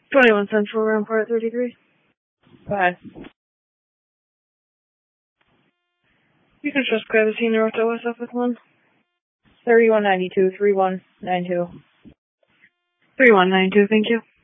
21 Central, Rampart 33. Go ahead. You can just grab a senior North OSF with 1. 3192, 3192. 3192, thank you.